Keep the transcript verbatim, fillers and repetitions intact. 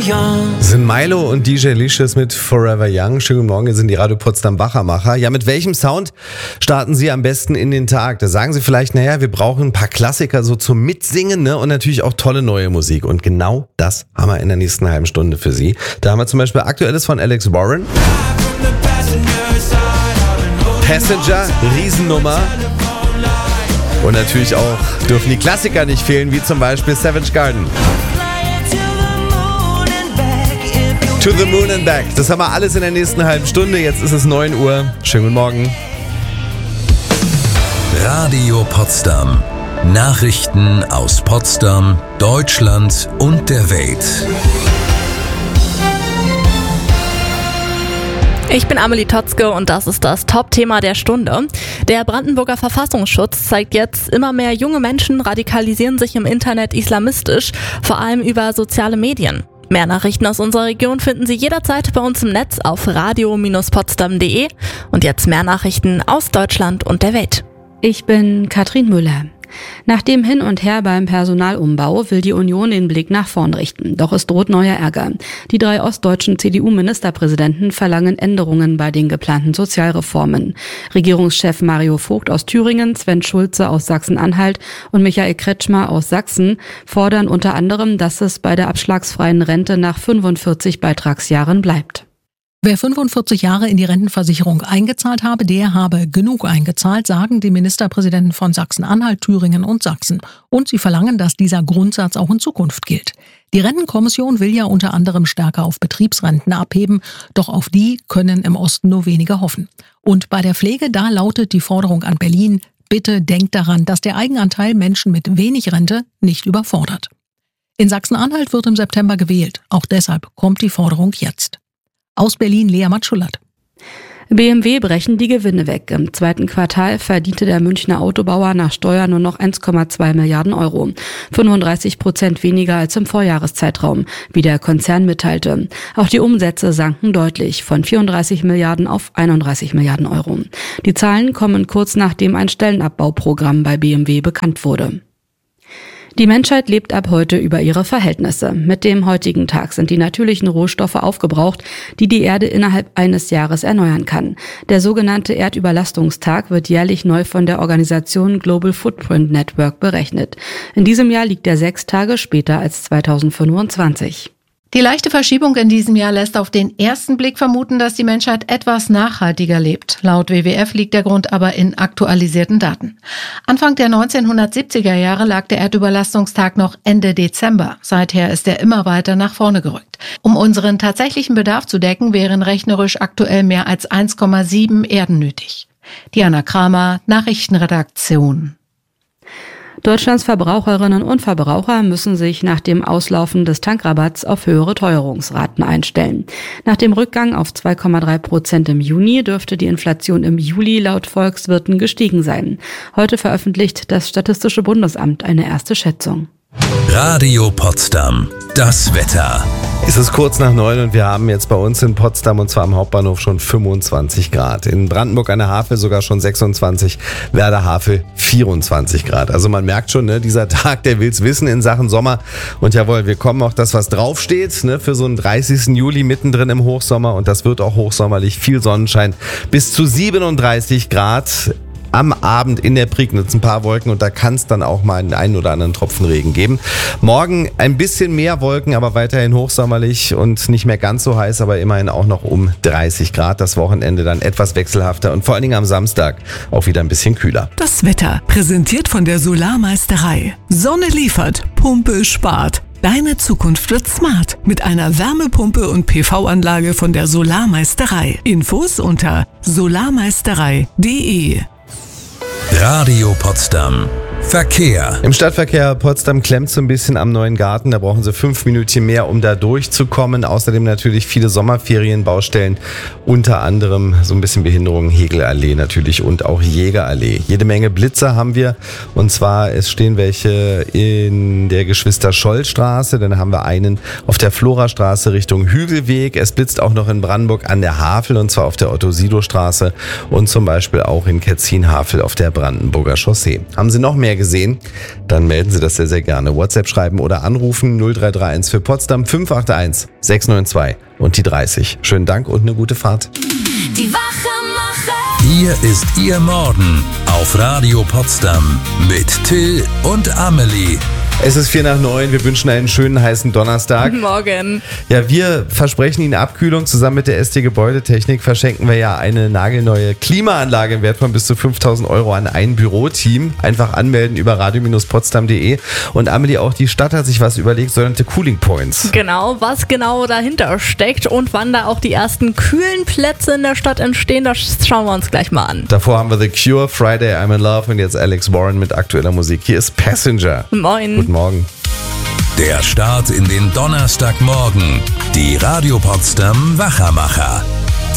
young. Sind Milo und D J Licious mit Forever Young. Schönen guten Morgen, hier sind die Radio Potsdam Bachermacher. Ja, mit welchem Sound starten Sie am besten in den Tag? Da sagen Sie vielleicht, naja, wir brauchen ein paar Klassiker so zum Mitsingen, ne? Und natürlich auch tolle neue Musik. Und genau das haben wir in der nächsten halben Stunde für Sie. Da haben wir zum Beispiel Aktuelles von Alex Warren. Passenger, Riesennummer. Und natürlich auch dürfen die Klassiker nicht fehlen, wie zum Beispiel Savage Garden. To the Moon and Back. Das haben wir alles in der nächsten halben Stunde. Jetzt ist es neun Uhr. Schönen guten Morgen. Radio Potsdam. Nachrichten aus Potsdam, Deutschland und der Welt. Ich bin Amelie Totzke und das ist das Top-Thema der Stunde. Der Brandenburger Verfassungsschutz zeigt jetzt, immer mehr junge Menschen radikalisieren sich im Internet islamistisch, vor allem über soziale Medien. Mehr Nachrichten aus unserer Region finden Sie jederzeit bei uns im Netz auf radio Bindestrich potsdam punkt de. Und jetzt mehr Nachrichten aus Deutschland und der Welt. Ich bin Katrin Müller. Nach dem Hin und Her beim Personalumbau will die Union den Blick nach vorn richten. Doch es droht neuer Ärger. Die drei ostdeutschen C D U-Ministerpräsidenten verlangen Änderungen bei den geplanten Sozialreformen. Regierungschef Mario Vogt aus Thüringen, Sven Schulze aus Sachsen-Anhalt und Michael Kretschmer aus Sachsen fordern unter anderem, dass es bei der abschlagsfreien Rente nach fünfundvierzig Beitragsjahren bleibt. Wer fünfundvierzig Jahre in die Rentenversicherung eingezahlt habe, der habe genug eingezahlt, sagen die Ministerpräsidenten von Sachsen-Anhalt, Thüringen und Sachsen. Und sie verlangen, dass dieser Grundsatz auch in Zukunft gilt. Die Rentenkommission will ja unter anderem stärker auf Betriebsrenten abheben, doch auf die können im Osten nur wenige hoffen. Und bei der Pflege, da lautet die Forderung an Berlin: Bitte denkt daran, dass der Eigenanteil Menschen mit wenig Rente nicht überfordert. In Sachsen-Anhalt wird im September gewählt. Auch deshalb kommt die Forderung jetzt. Aus Berlin, Lea Matschulat. B M W brechen die Gewinne weg. Im zweiten Quartal verdiente der Münchner Autobauer nach Steuer nur noch eins Komma zwei Milliarden Euro. fünfunddreißig Prozent weniger als im Vorjahreszeitraum, wie der Konzern mitteilte. Auch die Umsätze sanken deutlich, von vierunddreißig Milliarden auf einunddreißig Milliarden Euro. Die Zahlen kommen kurz nachdem ein Stellenabbauprogramm bei B M W bekannt wurde. Die Menschheit lebt ab heute über ihre Verhältnisse. Mit dem heutigen Tag sind die natürlichen Rohstoffe aufgebraucht, die die Erde innerhalb eines Jahres erneuern kann. Der sogenannte Erdüberlastungstag wird jährlich neu von der Organisation Global Footprint Network berechnet. In diesem Jahr liegt er sechs Tage später als zweitausendfünfundzwanzig. Die leichte Verschiebung in diesem Jahr lässt auf den ersten Blick vermuten, dass die Menschheit etwas nachhaltiger lebt. Laut W W F liegt der Grund aber in aktualisierten Daten. Anfang der neunzehnhundertsiebziger Jahre lag der Erdüberlastungstag noch Ende Dezember. Seither ist er immer weiter nach vorne gerückt. Um unseren tatsächlichen Bedarf zu decken, wären rechnerisch aktuell mehr als eins Komma sieben Erden nötig. Diana Kramer, Nachrichtenredaktion. Deutschlands Verbraucherinnen und Verbraucher müssen sich nach dem Auslaufen des Tankrabatts auf höhere Teuerungsraten einstellen. Nach dem Rückgang auf zwei Komma drei Prozent im Juni dürfte die Inflation im Juli laut Volkswirten gestiegen sein. Heute veröffentlicht das Statistische Bundesamt eine erste Schätzung. Radio Potsdam. Das Wetter. Es ist kurz nach neun und wir haben jetzt bei uns in Potsdam und zwar am Hauptbahnhof schon fünfundzwanzig Grad. In Brandenburg an der Havel sogar schon sechsundzwanzig, Werder Havel vierundzwanzig Grad. Also man merkt schon, ne, dieser Tag, der will's wissen in Sachen Sommer. Und jawohl, wir kommen auch das, was draufsteht, ne, für so einen dreißigsten Juli mittendrin im Hochsommer. Und das wird auch hochsommerlich, viel Sonnenschein, bis zu siebenunddreißig Grad. Am Abend in der Prignitz ein paar Wolken und da kann es dann auch mal einen, einen oder anderen Tropfen Regen geben. Morgen ein bisschen mehr Wolken, aber weiterhin hochsommerlich und nicht mehr ganz so heiß, aber immerhin auch noch um dreißig Grad. Das Wochenende dann etwas wechselhafter und vor allen Dingen am Samstag auch wieder ein bisschen kühler. Das Wetter präsentiert von der Solarmeisterei. Sonne liefert, Pumpe spart. Deine Zukunft wird smart mit einer Wärmepumpe und P V-Anlage von der Solarmeisterei. Infos unter solarmeisterei punkt de. Radio Potsdam. Verkehr. Im Stadtverkehr Potsdam klemmt so ein bisschen am Neuen Garten. Da brauchen Sie fünf Minütchen mehr, um da durchzukommen. Außerdem natürlich viele Sommerferienbaustellen. Unter anderem so ein bisschen Behinderungen, Hegelallee natürlich und auch Jägerallee. Jede Menge Blitzer haben wir. Und zwar, es stehen welche in der Geschwister-Scholl-Straße. Dann haben wir einen auf der Florastraße Richtung Hügelweg. Es blitzt auch noch in Brandenburg an der Havel und zwar auf der Otto-Sido-Straße und zum Beispiel auch in Ketzin-Havel auf der Brandenburger Chaussee. Haben Sie noch mehr mehr gesehen? Dann melden Sie das sehr, sehr gerne. WhatsApp schreiben oder anrufen null drei drei eins für Potsdam fünf acht eins sechs neun zwei und die dreißig. Schönen Dank und eine gute Fahrt. Die Wachemacher. Hier ist Ihr Morgen auf Radio Potsdam mit Till und Amelie. Es ist vier nach neun, wir wünschen einen schönen heißen Donnerstag. Morgen. Ja, wir versprechen Ihnen Abkühlung. Zusammen mit der S T Gebäudetechnik verschenken wir ja eine nagelneue Klimaanlage im Wert von bis zu fünftausend Euro an ein Büroteam. Einfach anmelden über radio Bindestrich potsdam punkt de. Und Amelie, auch die Stadt hat sich was überlegt, sogenannte Cooling Points. Genau, was genau dahinter steckt und wann da auch die ersten kühlen Plätze in der Stadt entstehen, das schauen wir uns gleich mal an. Davor haben wir The Cure, Friday I'm in Love und jetzt Alex Warren mit aktueller Musik. Hier ist Passenger. Moin. Guten Morgen. Der Start in den Donnerstagmorgen. Die Radio Potsdam Wachamacher.